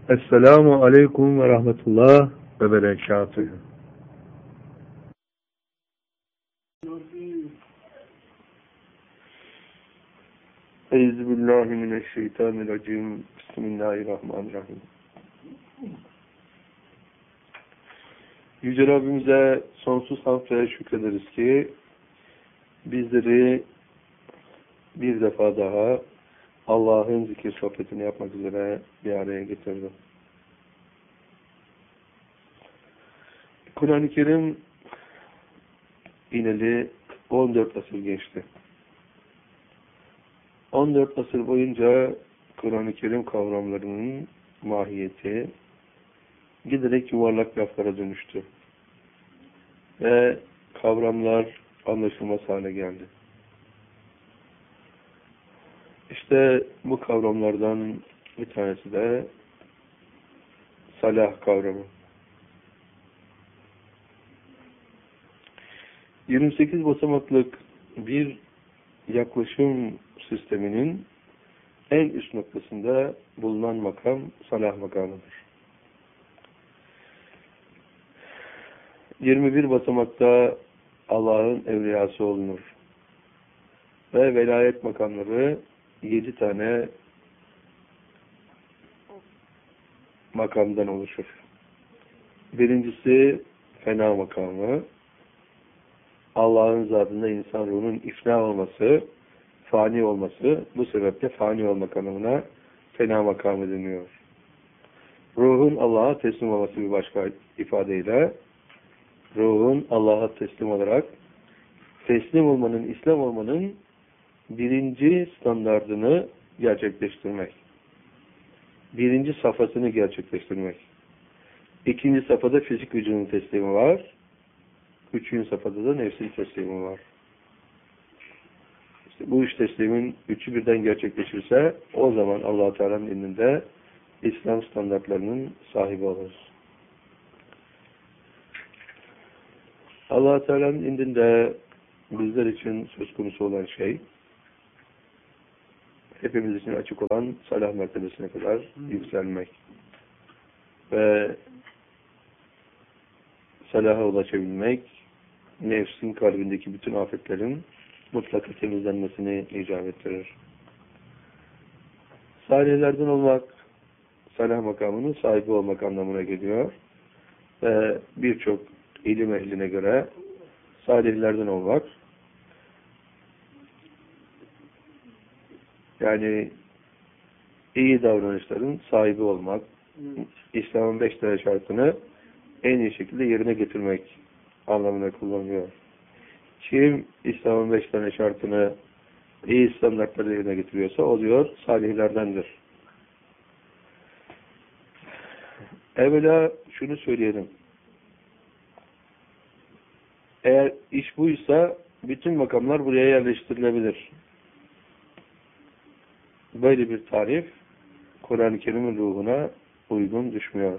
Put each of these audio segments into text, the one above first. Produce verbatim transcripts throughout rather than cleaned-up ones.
Esselamu Aleyküm ve Rahmetullah ve Berekatühü. Euzubillahimineşşeytanirracim. Bismillahirrahmanirrahim. Yüce Rabbimize sonsuz hamd ve şükrederiz ki bizleri bir defa daha Allah'ın zikir sohbetini yapmak üzere bir araya getirdi. Kur'an-ı Kerim ineli on dört asır geçti. on dört asır boyunca Kur'an-ı Kerim kavramlarının mahiyeti giderek yuvarlak laflara dönüştü. Ve kavramlar anlaşılmaz hale geldi. İşte bu kavramlardan bir tanesi de salah kavramı. yirmi sekiz basamaklık bir yaklaşım sisteminin en üst noktasında bulunan makam salah makamıdır. yirmi bir basamakta Allah'ın evliyası olunur. Ve velayet makamları yedi tane makamdan oluşur. Birincisi fena makamı. Allah'ın zatında insan ruhunun ifna olması, fani olması, bu sebeple fani olmak anlamına fena makamı deniyor. Ruhun Allah'a teslim olması bir başka ifadeyle, ruhun Allah'a teslim olarak, teslim olmanın, İslam olmanın birinci standardını gerçekleştirmek. Birinci safhasını gerçekleştirmek. İkinci safhada fizik gücünün teslimi var. Üçüncü safhada da nefsin teslimi var. İşte bu üç teslimin üçü birden gerçekleşirse o zaman Allah-u Teala'nın indinde İslam standartlarının sahibi oluruz. Allah-u Teala'nın indinde bizler için söz konusu olan şey, hepimiz için açık olan salah mertebesine kadar yükselmek ve salaha ulaşabilmek, nefsin kalbindeki bütün afetlerin mutlaka temizlenmesini icap ettirir. Salihlerden olmak, salah makamının sahibi olmak anlamına geliyor ve birçok ilim ehline göre salihlerden olmak, yani iyi davranışların sahibi olmak, İslam'ın beş tane şartını en iyi şekilde yerine getirmek anlamına kullanılıyor. Kim İslam'ın beş tane şartını iyi standartları yerine getiriyorsa o diyor salihlerdendir. Evvela şunu söyleyelim. Eğer iş buysa bütün makamlar buraya yerleştirilebilir. Böyle bir tarif Kur'an-ı Kerim'in ruhuna uygun düşmüyor.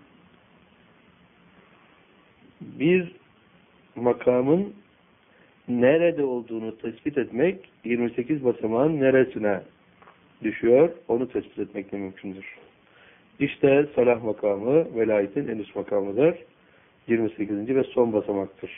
Bir makamın nerede olduğunu tespit etmek, yirmi sekiz basamağın neresine düşüyor, onu tespit etmek de mümkündür. İşte salah makamı, velayetin en üst makamıdır. yirmi sekizinci ve son basamaktır.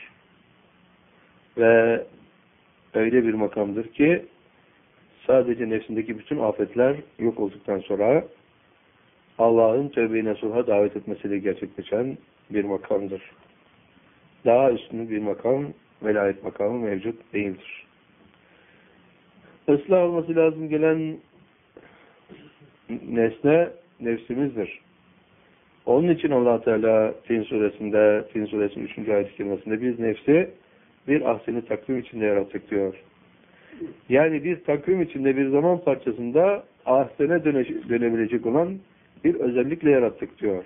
Ve öyle bir makamdır ki, sadece nefsindeki bütün afetler yok olduktan sonra Allah'ın tövbe-i nasuha davet etmesiyle gerçekleşen bir makamdır. Daha üstün bir makam, velayet makamı mevcut değildir. Islah olması lazım gelen nesne nefsimizdir. Onun için Allah Teala Tin suresinde, Tin suresinin üçüncü ayet-i kerimesinde biz nefsi bir ahseni takvim içinde yarattık diyor. Yani bir takvim içinde bir zaman parçasında ahsene dönebilecek olan bir özellikle yarattık diyor.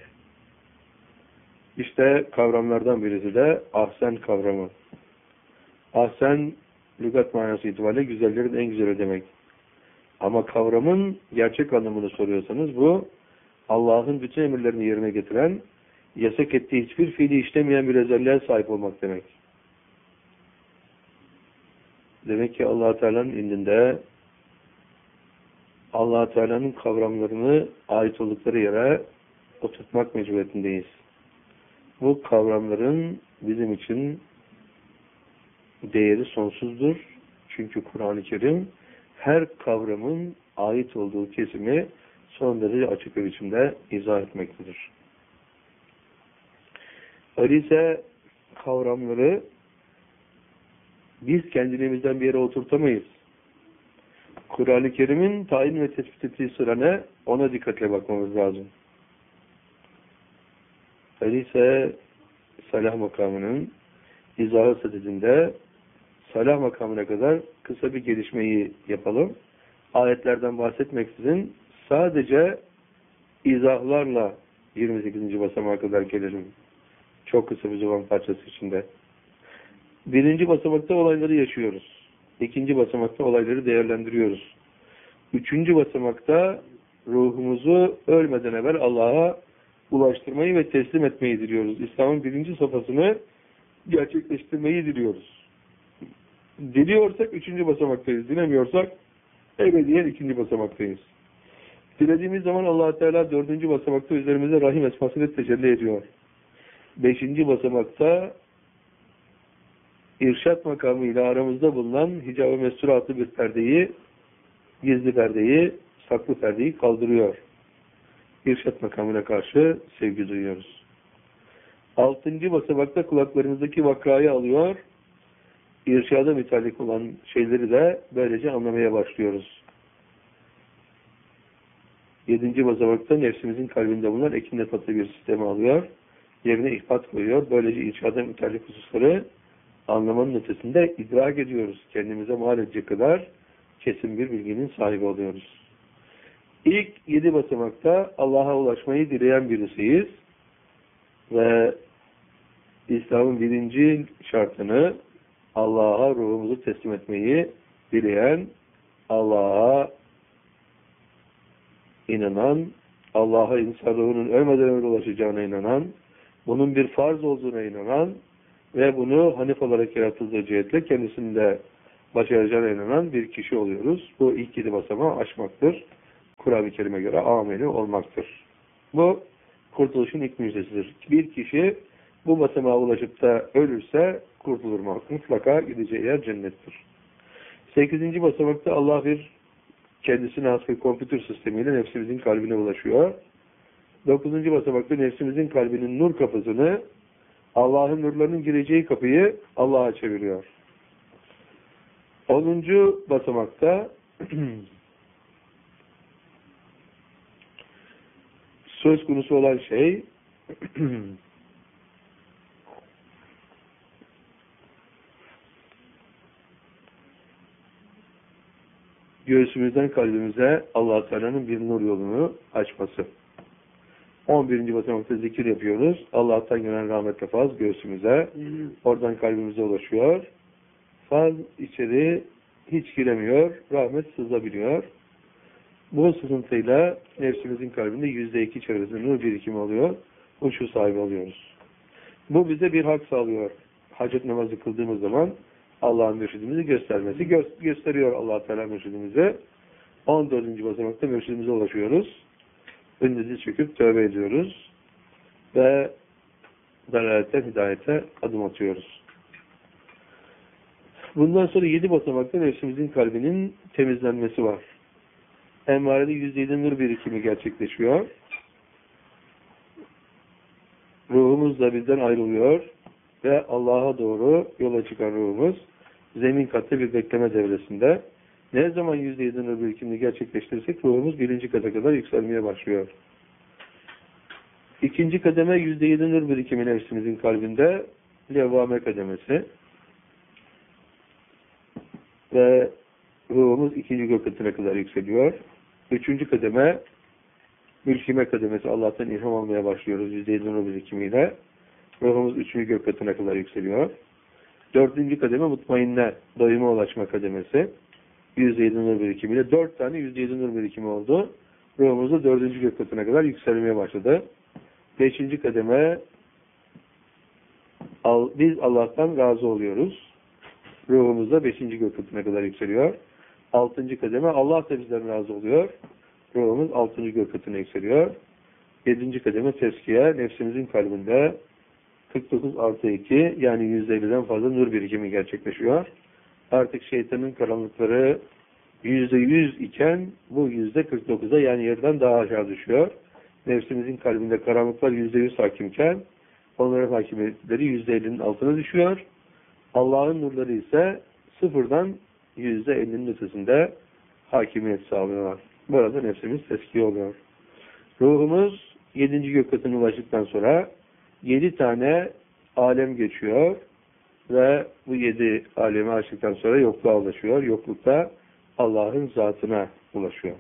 İşte kavramlardan birisi de ahsen kavramı. Ahsen, lügat manası itibariyle güzellerin en güzeli demek. Ama kavramın gerçek anlamını soruyorsanız bu, Allah'ın bütün emirlerini yerine getiren, yasak ettiği hiçbir fiili işlemeyen bir özelliğe sahip olmak demek. Demek ki Allah-u Teala'nın indinde Allah Teala'nın kavramlarını ait oldukları yere oturtmak mecburiyetindeyiz. Bu kavramların bizim için değeri sonsuzdur. Çünkü Kur'an-ı Kerim her kavramın ait olduğu kesimi son derece açık bir biçimde izah etmektedir. Öyleyse kavramları biz kendiliğimizden bir yere oturtamayız. Kur'an-ı Kerim'in tayin ve tespit ettiği sıra ne? Ona dikkatle bakmamız lazım. Öyleyse salah makamının izahı sadedinde salah makamına kadar kısa bir gelişmeyi yapalım. Ayetlerden bahsetmeksizin sadece izahlarla yirmi sekizinci basamağa kadar gelirim. Çok kısa bir zaman parçası içinde. Birinci basamakta olayları yaşıyoruz. İkinci basamakta olayları değerlendiriyoruz. Üçüncü basamakta ruhumuzu ölmeden evvel Allah'a ulaştırmayı ve teslim etmeyi diliyoruz. İslam'ın birinci safhasını gerçekleştirmeyi diliyoruz. Diliyorsak üçüncü basamaktayız. Dilemiyorsak ebediyen ikinci basamaktayız. Dilediğimiz zaman Allah Teala dördüncü basamakta üzerimize rahim esmasıyla tecelli ediyor. Beşinci basamakta irşat makamıyla aramızda bulunan hicab-ı mesturatı bir perdeyi, gizli perdeyi, saklı perdeyi kaldırıyor. İrşat makamına karşı sevgi duyuyoruz. Altıncı basamakta kulaklarımızdaki vakrayı alıyor, irşada müteallik olan şeyleri de böylece anlamaya başlıyoruz. Yedinci basamakta nefsimizin kalbinde bulunan ekinle tatlı bir sistemi alıyor, yerine ihbat koyuyor. Böylece irşada müteallik hususları anlamanın ötesinde idrak ediyoruz. Kendimize mal edecek kadar kesin bir bilginin sahibi oluyoruz. İlk yedi basamakta Allah'a ulaşmayı dileyen birisiyiz. Ve İslam'ın birinci şartını Allah'a ruhumuzu teslim etmeyi dileyen, Allah'a inanan, Allah'a insan ruhunun ölmeden önce ulaşacağına inanan, bunun bir farz olduğuna inanan ve bunu hanif olarak yaratıldığı cihetle kendisinde başaracağına inanan bir kişi oluyoruz. Bu ilk yedi basamağı aşmaktır. Kur'an-ı Kerim'e göre ameli olmaktır. Bu kurtuluşun ilk müjdesidir. Bir kişi bu basamağa ulaşıp da ölürse kurtulur mu? Mutlaka gideceği yer cennettir. Sekizinci basamakta Allah bir kendisine has bir kompütür sistemiyle nefsimizin kalbine ulaşıyor. Dokuzuncu basamakta nefsimizin kalbinin nur kapısını, Allah'ın nurlarının gireceği kapıyı Allah'a çeviriyor. Onuncu basamakta söz konusu olan şey göğsümüzden kalbimize Allah Teala'nın bir nur yolunu açması. on birinci basamakta zikir yapıyoruz. Allah'tan gelen rahmetle faz göğsümüze, oradan kalbimize ulaşıyor. Faz içeri hiç giremiyor, rahmet sızabiliyor. Bu sızıntıyla nefsimizin kalbinde yüzde iki çevresinde nur birikimi oluyor. Huşu sahibi oluyoruz. Bu bize bir hak sağlıyor. Hacet namazı kıldığımız zaman Allah'ın mürşidimizi göstermesi. Gö gösteriyor Allah Teala mürşidimizi. on dördüncü basamakta mürşidimize ulaşıyoruz. Önünüzü çöküp tövbe ediyoruz. Ve dalaletten hidayete adım atıyoruz. Bundan sonra yedi basamakta nefsimizin kalbinin temizlenmesi var. Emmarede yüzde yedi nur birikimi gerçekleşiyor. Ruhumuz da bizden ayrılıyor ve Allah'a doğru yola çıkan ruhumuz zemin katta bir bekleme devresinde. Ne zaman yüzde yedi nur birikimini gerçekleştirirsek ruhumuz birinci kata kadar yükselmeye başlıyor. İkinci kademe yüzde yedi nur birikimi nefsimizin kalbinde levvame kademesi. Ve ruhumuz ikinci gök katına kadar yükseliyor. Üçüncü kademe mülkime kademesi. Allah'tan ilham almaya başlıyoruz yüzde yedi nur birikimiyle. Ruhumuz üçüncü gök katına kadar yükseliyor. Dördüncü kademe mutmainne, doyuma ulaşma kademesi. yüzde yedi nur birikimiyle. Dört tane yüzde yedi nur birikimi oldu. Ruhumuz da dördüncü gök katına kadar yükselmeye başladı. Beşinci kademe biz Allah'tan razı oluyoruz. Ruhumuz da beşinci gök katına kadar yükseliyor. Altıncı kademe Allah da bizden razı oluyor. Ruhumuz altıncı gök katına yükseliyor. Yedinci kademe tezkiye, nefsimizin kalbinde kırk dokuz artı iki, yani yüzde elliden fazla nur birikimi gerçekleşiyor. Artık şeytanın karanlıkları yüzde yüz iken bu yüzde kırk dokuza, yani yarıdan daha aşağı düşüyor. Nefsimizin kalbinde karanlıklar yüzde yüz hakimken onların hakimiyetleri yüzde ellinin altına düşüyor. Allah'ın nurları ise sıfırdan yüzde ellinin ötesinde hakimiyet sağlıyorlar. Burada nefsimiz teskiye oluyor. Ruhumuz yedinci gök katına ulaştıktan sonra yedi tane alem geçiyor ve bu yedi alemi açtıktan sonra yokluğa ulaşıyor. Yoklukta Allah'ın zatına ulaşıyor.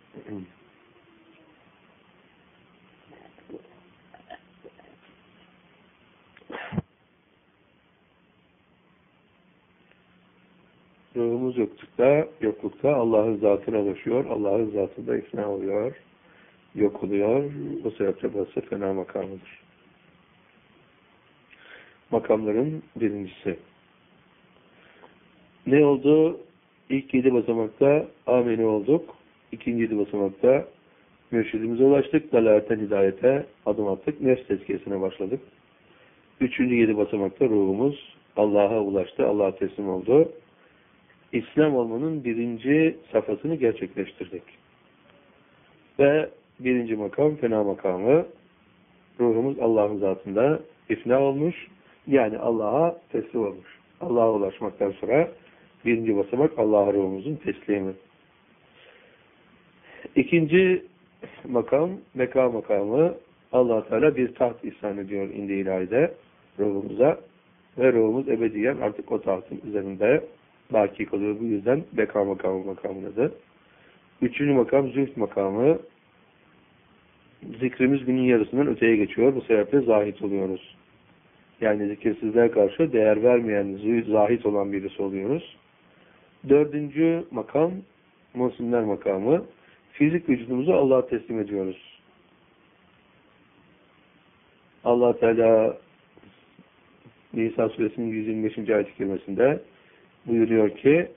Ruhumuz yoklukta, yoklukta Allah'ın zatına ulaşıyor. Allah'ın zatında ifna oluyor, yok oluyor. Bu sebeple burası fena makamıdır. Makamların birincisi. Ne oldu? İlk yedi basamakta ameni olduk. İkinci yedi basamakta mürşidimize ulaştık. Dalaletten hidayete adım attık. Nefs tezkiyesine başladık. Üçüncü yedi basamakta ruhumuz Allah'a ulaştı. Allah'a teslim oldu. İslam olmanın birinci safhasını gerçekleştirdik. Ve birinci makam fena makamı. Ruhumuz Allah'ın zatında ifna olmuş. Yani Allah'a teslim olmuş. Allah'a ulaşmaktan sonra birinci basamak Allah'a ruhumuzun teslimi. İkinci makam, meka makamı. Allah Teala bir taht ihsan ediyor indi ilahide ruhumuza. Ve ruhumuz ebediyen artık o tahtın üzerinde baki kalıyor. Bu yüzden beka makamı makamınadır. Üçüncü makam zühd makamı. Zikrimiz günün yarısından öteye geçiyor. Bu sebeple zahit oluyoruz. Yani zikirsizliğe karşı değer vermeyen, zahit olan birisi oluyoruz. Dördüncü makam, muhsinler makamı. Fizik vücudumuzu Allah'a teslim ediyoruz. Allah Teala Nisa suresinin yüz yirmi beşinci ayet-i kerimesinde buyuruyor ki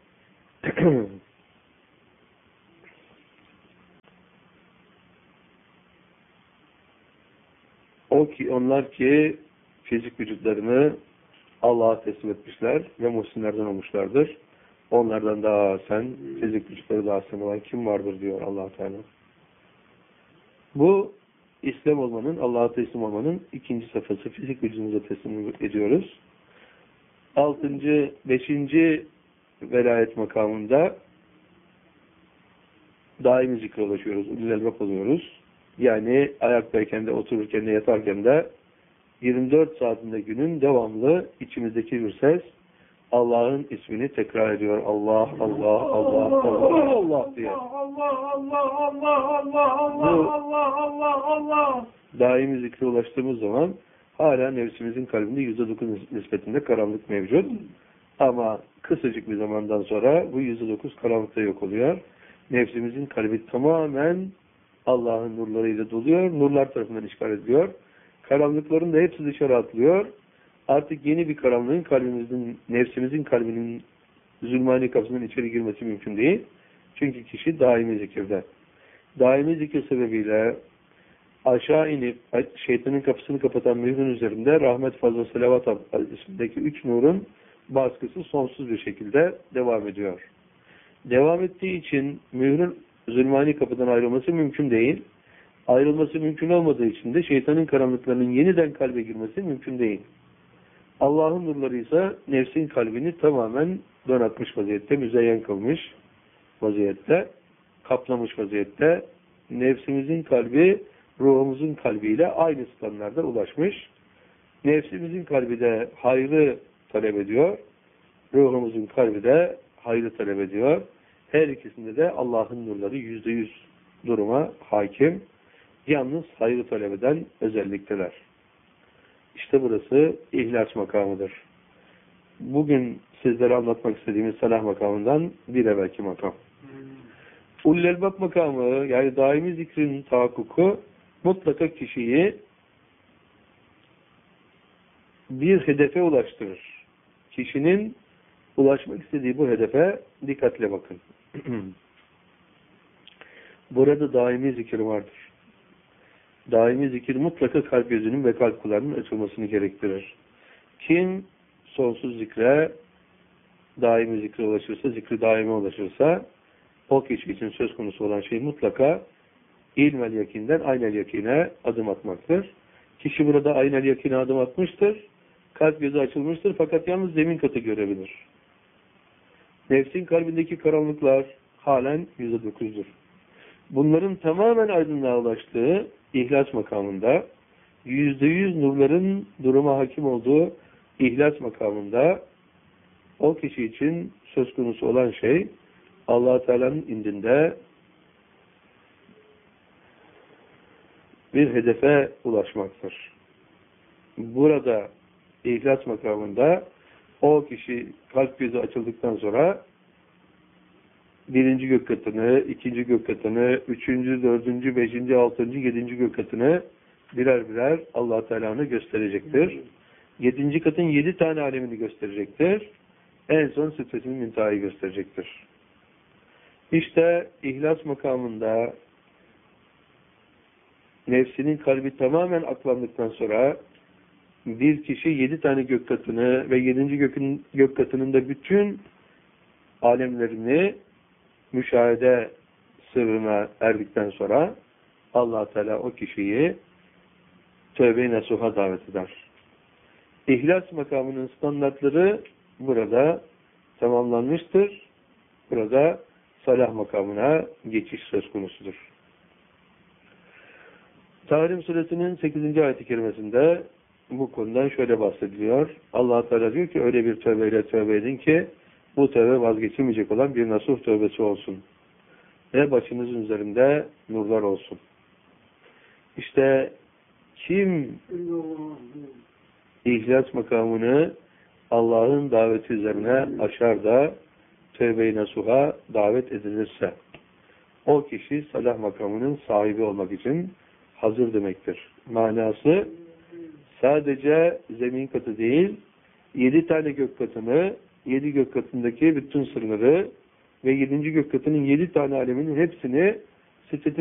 o ki onlar ki fizik vücutlarını Allah'a teslim etmişler ve muhsinlerden olmuşlardır. Onlardan daha sen, fizik vücutları daha sen olan kim vardır diyor Allah Teala. Bu İslam olmanın, Allah'a teslim olmanın ikinci safhası. Fizik vücudumuza teslim ediyoruz. Altıncı, beşinci velayet makamında daimi zikre ulaşıyoruz. Ulul elbap oluyoruz. Yani ayaktayken de, otururken de, yatarken de yirmi dört saatinde günün devamlı içimizdeki bir ses Allah'ın ismini tekrar ediyor. Allah, Allah, Allah, Allah, Allah diye. Allah, Allah, Allah, Allah, Allah, Allah, Allah, Allah. Daimi zikre ulaştığımız zaman hala nefsimizin kalbinde yüzde dokuz nispetinde karanlık mevcut. Ama kısacık bir zamandan sonra bu yüzde dokuz karanlıkta yok oluyor. Nefsimizin kalbi tamamen Allah'ın nurlarıyla doluyor. Nurlar tarafından işgal ediliyor. Karanlıkların da hepsi dışarı atılıyor. Artık yeni bir karanlığın kalbimizin, nefsimizin kalbinin zulmani kapısından içeri girmesi mümkün değil. Çünkü kişi daimi zikirde. Daimi zikir sebebiyle aşağı inip şeytanın kapısını kapatan mührün üzerinde rahmet fazla selavat ismindeki üç nurun baskısı sonsuz bir şekilde devam ediyor. Devam ettiği için mührün zulmani kapıdan ayrılması mümkün değil. Ayrılması mümkün olmadığı için de şeytanın karanlıklarının yeniden kalbe girmesi mümkün değil. Allah'ın nurları ise nefsin kalbini tamamen donatmış vaziyette, müzeyyen kılmış vaziyette, kaplamış vaziyette. Nefsimizin kalbi ruhumuzun kalbiyle aynı standarda ulaşmış. Nefsimizin kalbi de hayrı talep ediyor. Ruhumuzun kalbi de hayrı talep ediyor. Her ikisinde de Allah'ın nurları yüzde yüz duruma hakim. Yalnız hayrı talep eden özellikteler. İşte burası ihlas makamıdır. Bugün sizlere anlatmak istediğimiz salah makamından bir evvelki makam. Ulul elbab makamı, yani daimi zikrin tahakkuku mutlaka kişiyi bir hedefe ulaştırır. Kişinin ulaşmak istediği bu hedefe dikkatle bakın. Burada daimi zikir vardır. daimi zikir mutlaka kalp gözünün ve kalp kulağının açılmasını gerektirir. Kim sonsuz zikre, daimi zikre ulaşırsa, zikri daime ulaşırsa, o kişi için söz konusu olan şey mutlaka ilmel yakinden aynel yakine adım atmaktır. Kişi burada aynel yakine adım atmıştır. Kalp gözü açılmıştır fakat yalnız zemin katı görebilir. Nefsin kalbindeki karanlıklar halen yüzde dokuzdur. Bunların tamamen aydınlığa ulaştığı ihlas makamında, yüzde yüz nurların duruma hakim olduğu ihlas makamında o kişi için söz konusu olan şey Allah-u Teala'nın indinde bir hedefe ulaşmaktır. Burada ihlas makamında o kişi kalp gözü açıldıktan sonra birinci gök katını, ikinci gök katını, üçüncü, dördüncü, beşinci, altıncı, yedinci gök katını birer birer Allah-u Teala'nı gösterecektir. Yedinci katın yedi tane alemini gösterecektir. En son Sidret-i Münteha'yı gösterecektir. İşte ihlas makamında nefsinin kalbi tamamen aklandıktan sonra bir kişi yedi tane gök katını ve yedinci gökün, gök katının da bütün alemlerini müşahede sırrına erdikten sonra Allah Teala o kişiyi tövbe-i nasuha davet eder. İhlas makamının standartları burada tamamlanmıştır. Burada salah makamına geçiş söz konusudur. Tahrim suresinin sekizinci ayet-i kerimesinde bu konudan şöyle bahsediliyor. Allah Teala diyor ki öyle bir tövbeyle tövbe edin ki bu tövbe vazgeçilmeyecek olan bir nasuh tövbesi olsun. Ve başınızın üzerinde nurlar olsun. İşte kim ihlas makamını Allah'ın daveti üzerine aşar da tövbe-i nasuha davet edilirse o kişi salah makamının sahibi olmak için hazır demektir. Manası sadece zemin katı değil, yedi tane gök katını, yedi gök katındaki bütün sırları ve yedinci gök katının yedi tane aleminin hepsini Sidret-i